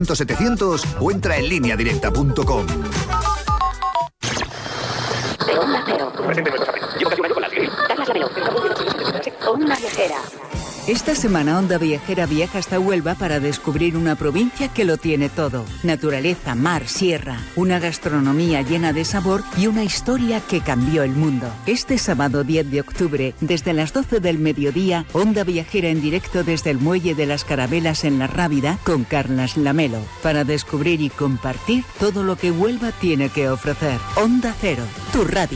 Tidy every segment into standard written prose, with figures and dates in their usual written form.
700 o entra en lineadirecta.com. De Onda Cero. Llevo casi un año con la Carlas Lamelo. Onda Viajera. Esta semana Onda Viajera viaja hasta Huelva para descubrir una provincia que lo tiene todo. Naturaleza, mar, sierra, una gastronomía llena de sabor y una historia que cambió el mundo. Este sábado 10 de octubre, desde las 12 del mediodía, Onda Viajera en directo desde el Muelle de las Carabelas en La Rábida con Carlas Lamelo, para descubrir y compartir todo lo que Huelva tiene que ofrecer. Onda Cero, tu radio.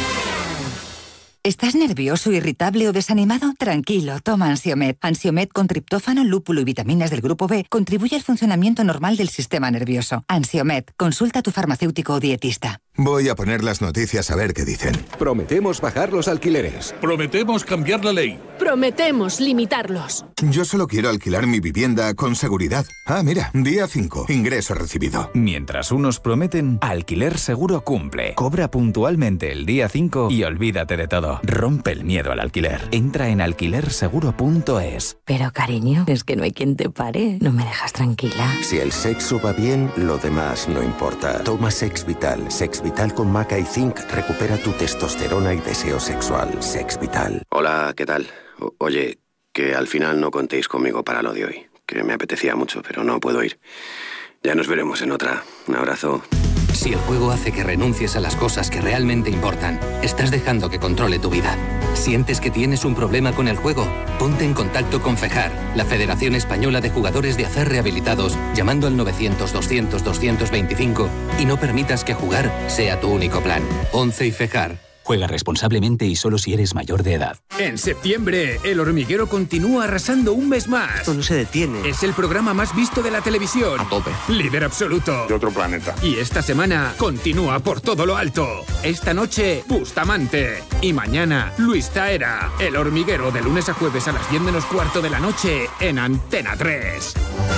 ¿Estás nervioso, irritable o desanimado? Tranquilo, toma Ansiomed. Ansiomed con triptófano, lúpulo y vitaminas del grupo B contribuye al funcionamiento normal del sistema nervioso. Ansiomed, consulta a tu farmacéutico o dietista. Voy a poner las noticias a ver qué dicen. Prometemos bajar los alquileres. Prometemos cambiar la ley. Prometemos limitarlos. Yo solo quiero alquilar mi vivienda con seguridad. Ah, mira, día 5, ingreso recibido. Mientras unos prometen, Alquiler Seguro cumple. Cobra puntualmente el día 5 y olvídate de todo. Rompe el miedo al alquiler. Entra en alquilerseguro.es. Pero cariño, es que no hay quien te pare. No me dejas tranquila. Si el sexo va bien, lo demás no importa. Toma Sex Vital. Sex Vital con maca y zinc recupera tu testosterona y deseo sexual. Sex Vital. Hola, ¿qué tal? Oye, que al final no contéis conmigo para lo de hoy. Que me apetecía mucho, pero no puedo ir. Ya nos veremos en otra. Un abrazo. Si el juego hace que renuncies a las cosas que realmente importan, estás dejando que controle tu vida. ¿Sientes que tienes un problema con el juego? Ponte en contacto con FEJAR, la Federación Española de Jugadores de Acer Rehabilitados, llamando al 900-200-225 y no permitas que jugar sea tu único plan. 11 y FEJAR. Juega responsablemente y solo si eres mayor de edad. En septiembre, El Hormiguero continúa arrasando un mes más. Esto no se detiene. Es el programa más visto de la televisión. A tope. Líder absoluto. De otro planeta. Y esta semana continúa por todo lo alto. Esta noche, Bustamante. Y mañana, Luis Taera. El Hormiguero, de lunes a jueves a las 10 menos cuarto de la noche en Antena 3.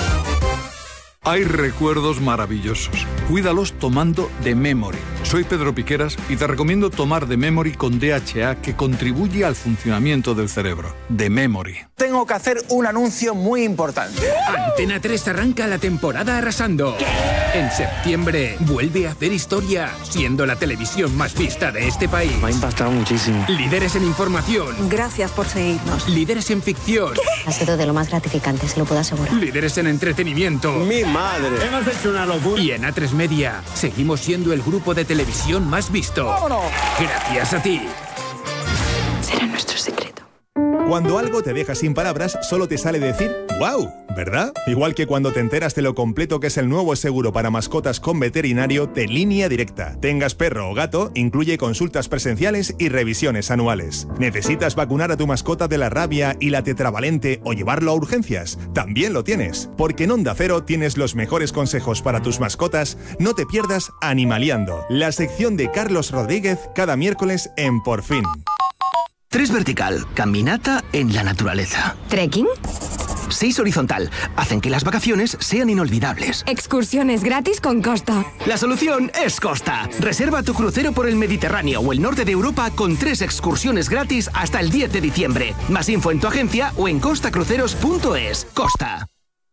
Hay recuerdos maravillosos. Cuídalos tomando The Memory. Soy Pedro Piqueras y te recomiendo tomar The Memory con DHA, que contribuye al funcionamiento del cerebro. The Memory. Tengo que hacer un anuncio muy importante. Antena 3 arranca la temporada arrasando. ¿Qué? En septiembre vuelve a hacer historia, siendo la televisión más vista de este país. Me ha impactado muchísimo. Líderes en información. Gracias por seguirnos. Líderes en ficción. ¿Qué? Ha sido de lo más gratificante, se lo puedo asegurar. Líderes en entretenimiento. ¡Mi madre! Hemos hecho una locura. Y en A3 Media seguimos siendo el grupo de televisión más visto. ¡Vámonos! Gracias a ti. Será nuestro secreto. Cuando algo te deja sin palabras, solo te sale decir ¡wow! ¿Verdad? Igual que cuando te enteras de lo completo que es el nuevo seguro para mascotas con veterinario de Línea Directa. Tengas perro o gato, incluye consultas presenciales y revisiones anuales. ¿Necesitas vacunar a tu mascota de la rabia y la tetravalente o llevarlo a urgencias? También lo tienes, porque en Onda Cero tienes los mejores consejos para tus mascotas. No te pierdas Animaliando, la sección de Carlos Rodríguez cada miércoles en Por Fin. 3 vertical, caminata en la naturaleza. ¿Trekking? 6 horizontal, hacen que las vacaciones sean inolvidables. Excursiones gratis con Costa. La solución es Costa. Reserva tu crucero por el Mediterráneo o el norte de Europa con 3 excursiones gratis hasta el 10 de diciembre. Más info en tu agencia o en costacruceros.es. Costa.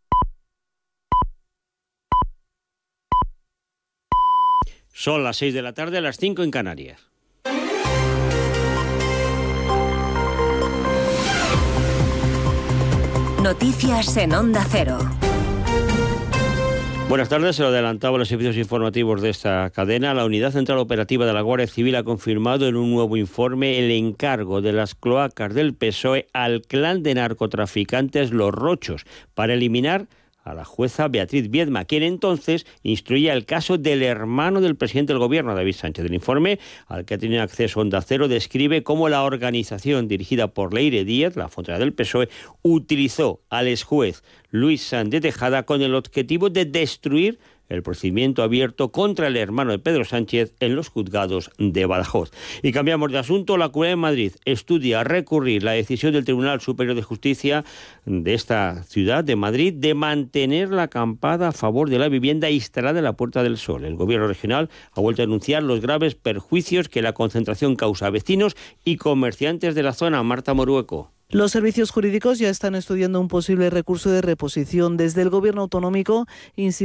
Son las 6 de la tarde, a las 5 en Canarias. Noticias en Onda Cero. Buenas tardes, se lo adelantaba en los servicios informativos de esta cadena. La Unidad Central Operativa de la Guardia Civil ha confirmado en un nuevo informe el encargo de las cloacas del PSOE al clan de narcotraficantes Los Rochos para eliminar a la jueza Beatriz Viedma, quien entonces instruía el caso del hermano del presidente del gobierno, David Sánchez. El informe, al que ha tenido acceso Onda Cero, describe cómo la organización dirigida por Leire Díaz, la frontera del PSOE, utilizó al exjuez Luis Sanz de Tejada con el objetivo de destruir el procedimiento abierto contra el hermano de Pedro Sánchez en los juzgados de Badajoz. Y cambiamos de asunto. La Comunidad de Madrid estudia recurrir la decisión del Tribunal Superior de Justicia de esta ciudad de Madrid de mantener la acampada a favor de la vivienda instalada en la Puerta del Sol. El gobierno regional ha vuelto a denunciar los graves perjuicios que la concentración causa a vecinos y comerciantes de la zona. Marta Morueco. Los servicios jurídicos ya están estudiando un posible recurso de reposición. Desde el gobierno autonómico